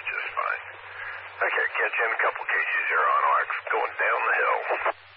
just fine. Okay, catch you in a couple cases. You're on Arcs going down the hill.